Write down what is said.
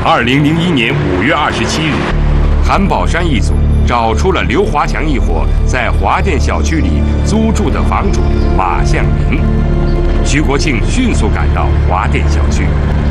2001年5月27日，韩宝山一族找出了刘华强一伙在华电小区里租住的房主马向明。徐国庆迅速赶到华电小区，